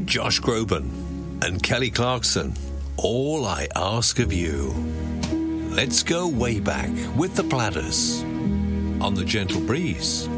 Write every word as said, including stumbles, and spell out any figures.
Josh Groban and Kelly Clarkson, All I Ask of You. Let's go way back with the Platters on the Gentle Breeze.